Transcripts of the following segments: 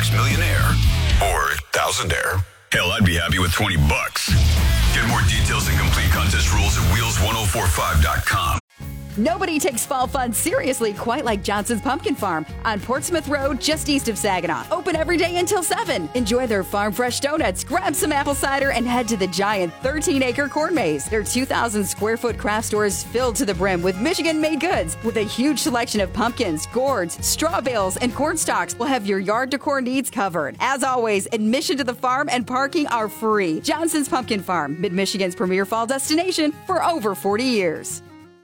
$20 millionaire or thousandaire. Hell, I'd be happy with $20. Get more details and complete contest rules at wheels1045.com. Nobody takes fall fun seriously quite like Johnson's Pumpkin Farm on Portsmouth Road, just east of Saginaw. Open every day until 7. Enjoy their farm fresh donuts, grab some apple cider, and head to the giant 13-acre corn maze. Their 2,000-square-foot craft store is filled to the brim with Michigan-made goods. With a huge selection of pumpkins, gourds, straw bales, and corn stalks, will have your yard decor needs covered. As always, admission to the farm and parking are free. Johnson's Pumpkin Farm, Mid-Michigan's premier fall destination for over 40 years.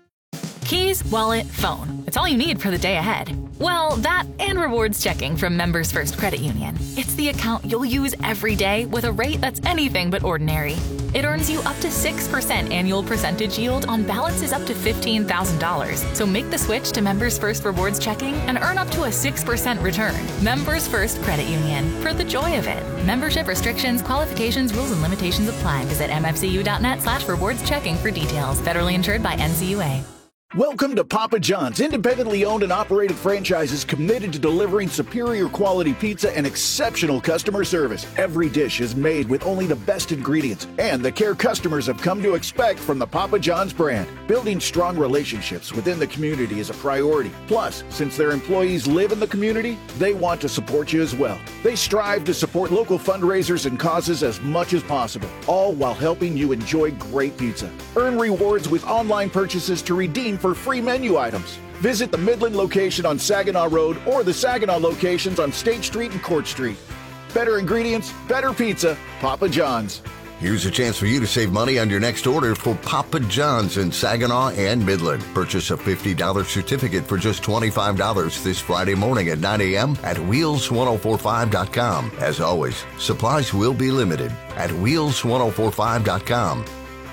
Keys, wallet, phone. It's all you need for the day ahead. Well, that and rewards checking from Members First Credit Union. It's the account you'll use every day with a rate that's anything but ordinary. It earns you up to 6% annual percentage yield on balances up to $15,000. So make the switch to Members First Rewards Checking and earn up to a 6% return. Members First Credit Union. For the joy of it. Membership restrictions, qualifications, rules, and limitations apply. Visit mfcu.net/rewards checking for details. Federally insured by NCUA. Welcome to Papa John's, independently owned and operated franchises committed to delivering superior quality pizza and exceptional customer service. Every dish is made with only the best ingredients and the care customers have come to expect from the Papa John's brand. Building strong relationships within the community is a priority. Plus, since their employees live in the community, they want to support you as well. They strive to support local fundraisers and causes as much as possible, all while helping you enjoy great pizza. Earn rewards with online purchases to redeem for free menu items. Visit the Midland location on Saginaw Road or the Saginaw locations on State Street and Court Street. Better ingredients, better pizza, Papa John's. Here's a chance for you to save money on your next order for Papa John's in Saginaw and Midland. Purchase a $50 certificate for just $25 this Friday morning at 9 a.m. at wheels1045.com. As always, supplies will be limited at wheels1045.com.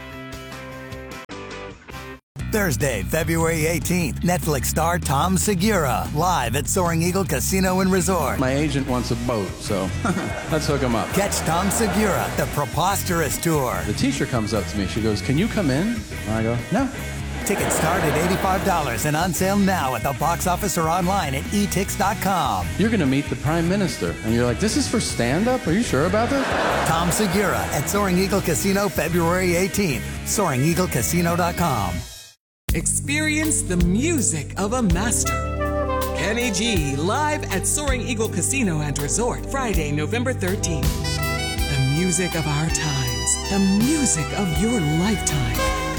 Thursday, February 18th, Netflix star Tom Segura, live at Soaring Eagle Casino and Resort. My agent wants a boat, so let's hook him up. Catch Tom Segura, the Preposterous Tour. The teacher comes up to me. She goes, "Can you come in?" And I go, "No." Tickets start at $85 and on sale now at the box office or online at etix.com. You're going to meet the Prime Minister. And you're like, "This is for stand-up? Are you sure about this?" Tom Segura at Soaring Eagle Casino, February 18th. SoaringEagleCasino.com. Experience the music of a master. Kenny G, live at Soaring Eagle Casino and Resort, Friday, November 13th. The music of our times. The music of your lifetime.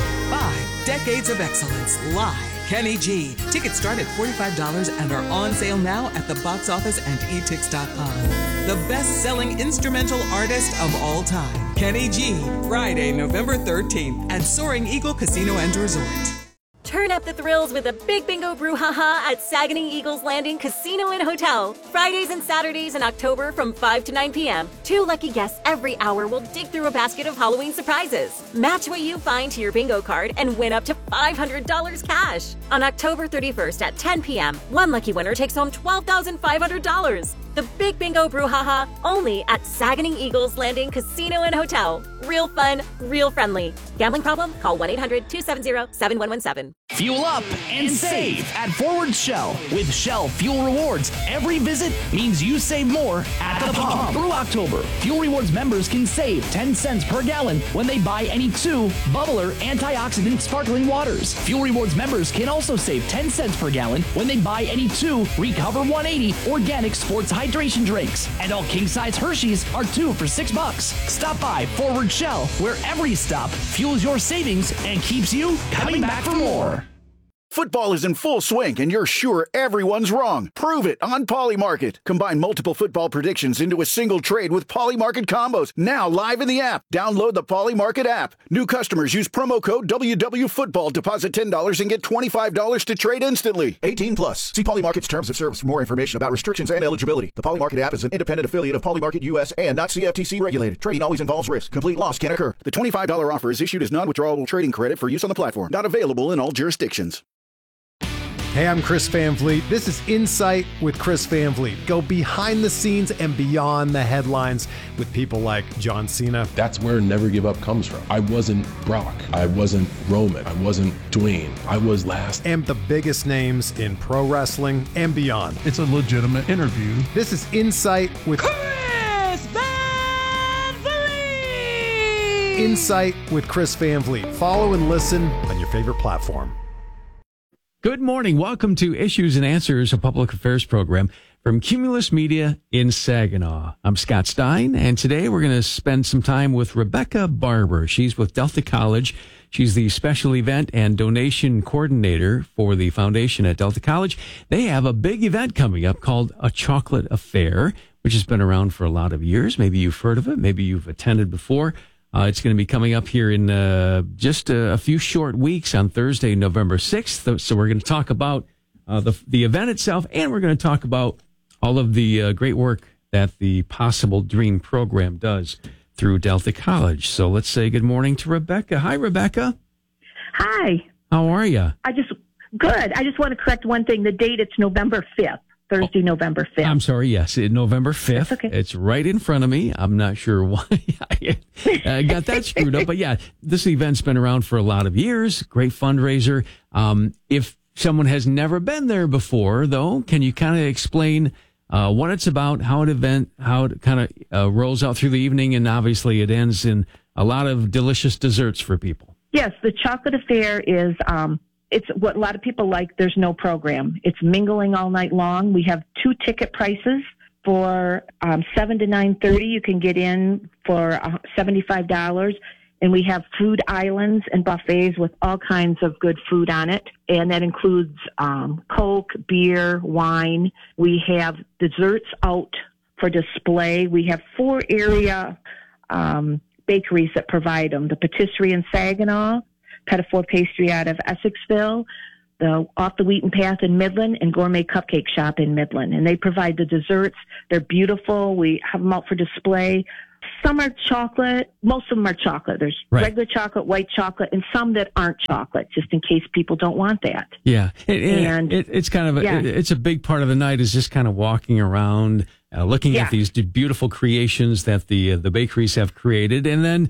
5 decades of excellence, live. Kenny G. Tickets start at $45 and are on sale now at the box office and etix.com. The best-selling instrumental artist of all time. Kenny G, Friday, November 13th at Soaring Eagle Casino and Resort. Turn up the thrills with a big bingo brouhaha at Saguenay Eagles Landing Casino and Hotel. Fridays and Saturdays in October from 5 to 9 p.m. 2 lucky guests every hour will dig through a basket of Halloween surprises. Match what you find to your bingo card and win up to $500 cash. On October 31st at 10 p.m., one lucky winner takes home $12,500. The Big Bingo Brouhaha, only at Saguenay Eagles Landing Casino and Hotel. Real fun, real friendly. Gambling problem? Call 1-800-270-7117. Fuel up and save at Forward Shell. With Shell Fuel Rewards, every visit means you save more at the pump. Through October, Fuel Rewards members can save 10 cents per gallon when they buy any 2 Bubbler antioxidant sparkling waters. Fuel Rewards members can also save 10 cents per gallon when they buy any 2 Recover 180 organic sports hydration drinks. And all king-size Hershey's are 2 for $6. Stop by Forward Shell, where every stop fuels your savings and keeps you coming back for more. Football is in full swing, and you're sure everyone's wrong. Prove it on Polymarket. Combine multiple football predictions into a single trade with Polymarket combos. Now live in the app. Download the Polymarket app. New customers use promo code WWFootball. Deposit $10 and get $25 to trade instantly. 18 plus. See Polymarket's terms of service for more information about restrictions and eligibility. The Polymarket app is an independent affiliate of Polymarket US and not CFTC regulated. Trading always involves risk. Complete loss can occur. The $25 offer is issued as non-withdrawable trading credit for use on the platform. Not available in all jurisdictions. Hey, I'm Chris Van Vliet. This is Insight with Chris Van Vliet. Go behind the scenes and beyond the headlines with people like John Cena. That's where Never Give Up comes from. I wasn't Brock. I wasn't Roman. I wasn't Dwayne. I was last. And the biggest names in pro wrestling and beyond. It's a legitimate interview. This is Insight with Chris Van Vliet. Insight with Chris Van Vliet. Follow and listen on your favorite platform. Good morning. Welcome to Issues and Answers, a public affairs program from Cumulus Media in Saginaw. I'm Scott Stein, and today we're going to spend some time with Rebecca Barber. She's with Delta College. She's the special event and donation coordinator for the foundation at Delta College. They have a big event coming up called A Chocolate Affair, which has been around for a lot of years. Maybe you've heard of it. Maybe you've attended before. It's going to be coming up here in just a few short weeks on Thursday, November 6th. So we're going to talk about the event itself, and we're going to talk about all of the great work that the Possible Dream program does through Delta College. So let's say good morning to Rebecca. Hi, Rebecca. Hi. How are you? Good. I just want to correct one thing. The date, it's November 5th. Thursday, November 5th. I'm sorry, yes, November 5th. That's okay. It's right in front of me. I'm not sure why I got that screwed up. But yeah, this event's been around for a lot of years. Great fundraiser. If someone has never been there before, though, can you kind of explain what it's about, how it kind of rolls out through the evening, and obviously it ends in a lot of delicious desserts for people? Yes, the Chocolate Affair is... it's what a lot of people like. There's no program. It's mingling all night long. We have 2 ticket prices for 7 to 9:30. You can get in for $75, and we have food islands and buffets with all kinds of good food on it, and that includes Coke, beer, wine. We have desserts out for display. We have 4 area bakeries that provide them: the Patisserie in Saginaw, Pettifor Pastry out of Essexville, the Off the Wheaten Path in Midland, and Gourmet Cupcake Shop in Midland. And they provide the desserts. They're beautiful. We have them out for display. Some are chocolate. Most of them are chocolate. There's regular chocolate, white chocolate, and some that aren't chocolate, just in case people don't want that. Yeah. It's kind of it's a big part of the night is just kind of walking around, looking at these beautiful creations that the bakeries have created. And then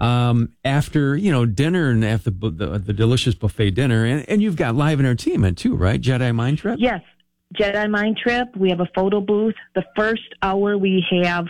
after dinner and after the delicious buffet dinner, and you've got live entertainment too, right? Jedi Mind Trip. Yes, Jedi Mind Trip. We have a photo booth. The first hour we have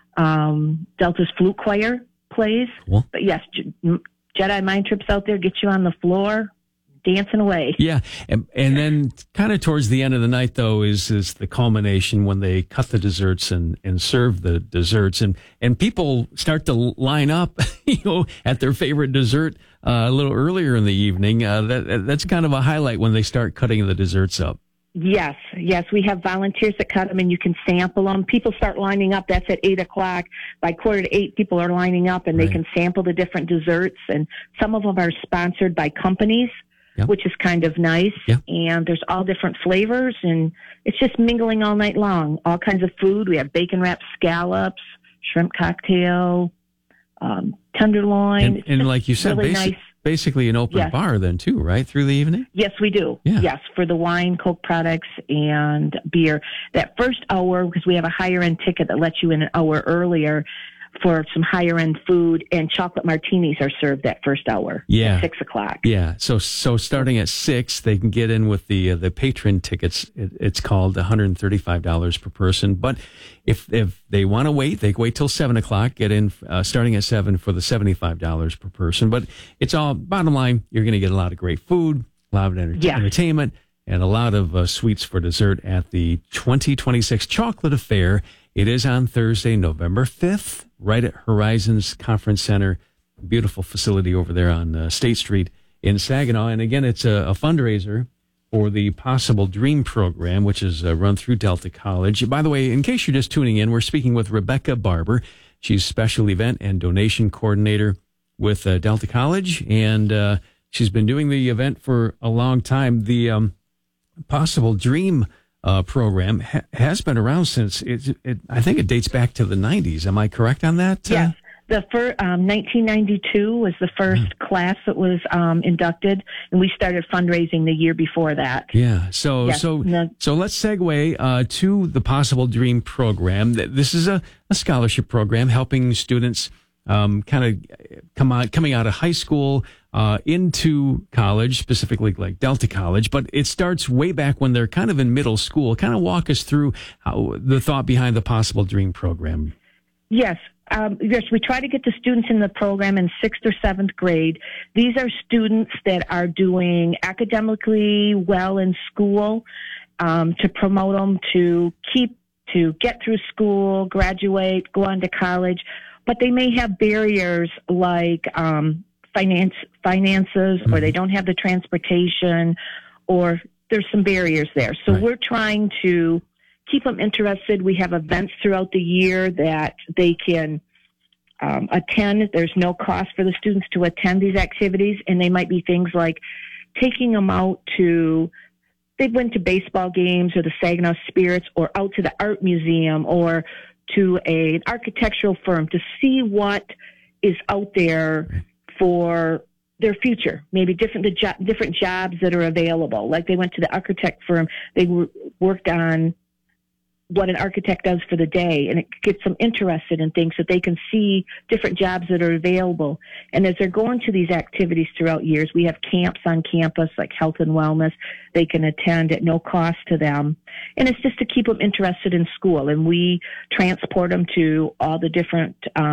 Delta's Flute Choir plays. Cool. But yes, Jedi Mind Trip's out there. Get you on the floor, dancing away. Yeah, and then kind of towards the end of the night, though, is the culmination when they cut the desserts and serve the desserts, and people start to line up, at their favorite dessert a little earlier in the evening. That's kind of a highlight when they start cutting the desserts up. Yes, we have volunteers that cut them, and you can sample them. People start lining up. That's at 8:00. By 7:45, people are lining up, and they can sample the different desserts. And some of them are sponsored by companies, which is kind of nice. Yep. And there's all different flavors, and it's just mingling all night long. All kinds of food. We have bacon wrapped scallops, shrimp cocktail, tenderloin. And like you said, really basically an open bar then too, right? Through the evening? Yes, we do. Yeah. Yes, for the wine, Coke products, and beer. That first hour, because we have a higher end ticket that lets you in an hour earlier for some higher end food, and chocolate martinis are served that first hour. Yeah. At 6:00. Yeah. So starting at 6, they can get in with the patron tickets. It's called $135 per person. But if they want to wait, they can wait till 7:00, get in starting at 7 for the $75 per person. But it's all, bottom line, you're going to get a lot of great food, a lot of entertainment, and a lot of sweets for dessert at the 2026 Chocolate Affair. It is on Thursday, November 5th, right at Horizons Conference Center. Beautiful facility over there on State Street in Saginaw. And again, it's a fundraiser for the Possible Dream program, which is run through Delta College. By the way, in case you're just tuning in, we're speaking with Rebecca Barber. She's special event and donation coordinator with Delta College. And she's been doing the event for a long time. The Possible Dream program has been around since I think it dates back to the 90s. Am I correct on that? Yes. The 1992 was the first class that was inducted, and we started fundraising the year before that. Yeah. So let's segue to the Possible Dream program. This is a scholarship program helping students coming out of high school into college, specifically like Delta College. But it starts way back when they're kind of in middle school. Kind of walk us through the thought behind the Possible Dream program. Yes. Yes, we try to get the students in the program in 6th or 7th grade. These are students that are doing academically well in school, to promote them to get through school, graduate, go on to college. But they may have barriers like finances, or they don't have the transportation, or there's some barriers there. So we're trying to keep them interested. We have events throughout the year that they can attend. There's no cost for the students to attend these activities, and they might be things like taking them out to, they went to baseball games or the Saginaw Spirits, or out to the art museum, or to an architectural firm to see what is out there for their future, maybe different jobs that are available. Like they went to the architect firm, they worked on what an architect does for the day, and it gets them interested in things that they can see different jobs that are available. And as they're going to these activities throughout years, we have camps on campus like health and wellness they can attend at no cost to them. And it's just to keep them interested in school. And we transport them to all the different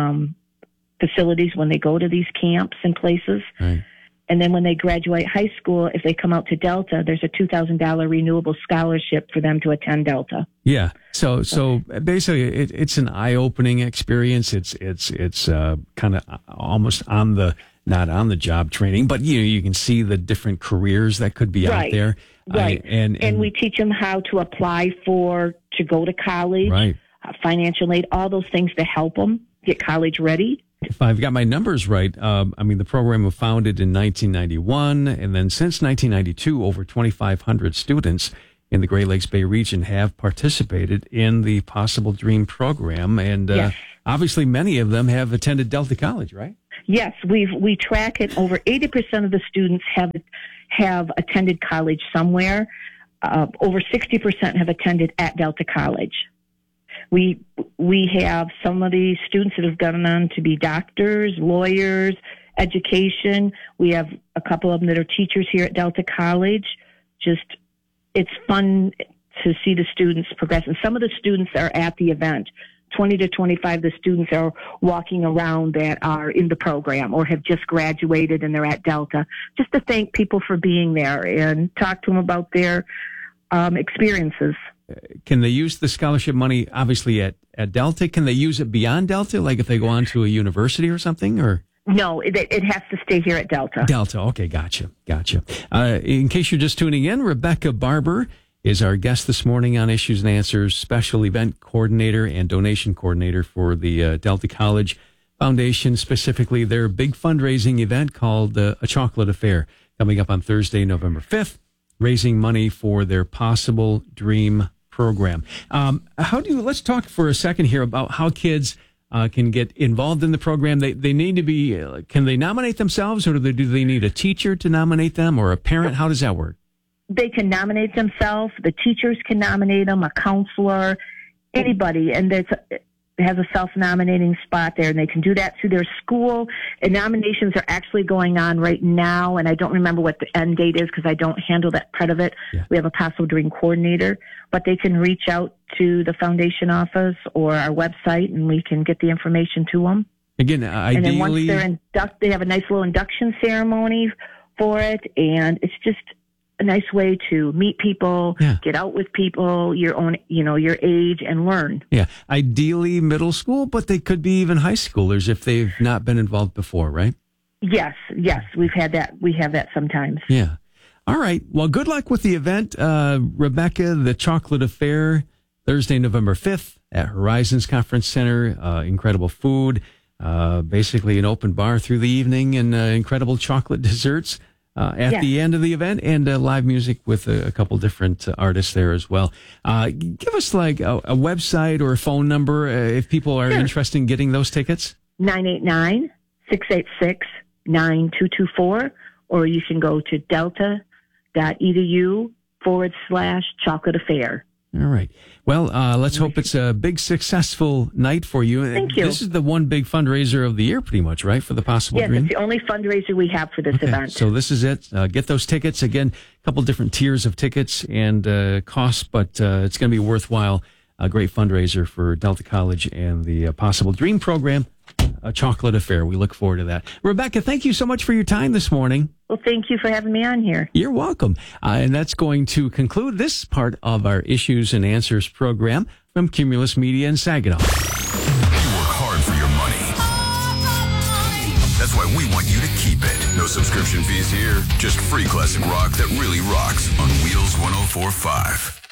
facilities when they go to these camps and places. Right. And then when they graduate high school, if they come out to Delta, there's a $2,000 renewable scholarship for them to attend Delta. Yeah. So basically, it's an eye-opening experience. It's kind of almost not on the job training, but you can see the different careers that could be out there. Right. And we teach them how to apply to go to college, right. Financial aid, all those things to help them get college ready. If I've got my numbers right, the program was founded in 1991, and then since 1992, over 2,500 students in the Great Lakes Bay region have participated in the Possible Dream program, and yes. Obviously many of them have attended Delta College, right? Yes, we track it. Over 80% of the students have attended college somewhere. Over 60% have attended at Delta College. We have some of these students that have gone on to be doctors, lawyers, education. We have a couple of them that are teachers here at Delta College. It's fun to see the students progress. And some of the students are at the event. 20 to 25 of the students are walking around that are in the program or have just graduated and they're at Delta. Just to thank people for being there and talk to them about their experiences. Can they use the scholarship money, obviously, at Delta? Can they use it beyond Delta, like if they go on to a university or something? Or no, it has to stay here at Delta. Delta, okay, gotcha. In case you're just tuning in, Rebecca Barber is our guest this morning on Issues and Answers, special event coordinator and donation coordinator for the Delta College Foundation, specifically their big fundraising event called A Chocolate Affair, coming up on Thursday, November 5th, raising money for their Possible Dream program. Let's talk for a second here about how kids can get involved in the program. They need to be, can they nominate themselves, or do they need a teacher to nominate them, or a parent? How does that work? They can nominate themselves. The teachers can nominate them, a counselor, anybody. And it has a self-nominating spot there, and they can do that through their school. And nominations are actually going on right now, and I don't remember what the end date is because I don't handle that part of it. Yeah. We have a Possible Dream coordinator, but they can reach out to the foundation office or our website, and we can get the information to them. Again, ideally... And then once they're they have a nice little induction ceremony for it, and it's just a nice way to meet people, get out with people your own, your age, and learn. Yeah, ideally middle school, but they could be even high schoolers if they've not been involved before, right? Yes, we've had that. We have that sometimes. Yeah. All right. Well, good luck with the event, Rebecca. The Chocolate Affair, Thursday, November 5th at Horizons Conference Center. Incredible food, basically an open bar through the evening, and incredible chocolate desserts. At the end of the event, and live music with a couple different artists there as well. Give us like a website or a phone number if people are interested in getting those tickets. 989-686-9224, or you can go to delta.edu/chocolate affair. All right. Well, let's hope it's a big, successful night for you. Thank you. This is the one big fundraiser of the year, pretty much, right, for the Possible Yes, Dream? it's the only fundraiser we have for this event. So this is it. Get those tickets. Again, a couple different tiers of tickets and costs, but it's going to be worthwhile. A great fundraiser for Delta College and the Possible Dream program, a chocolate affair. We look forward to that. Rebecca, thank you so much for your time this morning. Well, thank you for having me on here. You're welcome. And that's going to conclude this part of our Issues and Answers program from Cumulus Media in Saginaw. You work hard for your money. That's why we want you to keep it. No subscription fees here, just free classic rock that really rocks on Wheels 104.5.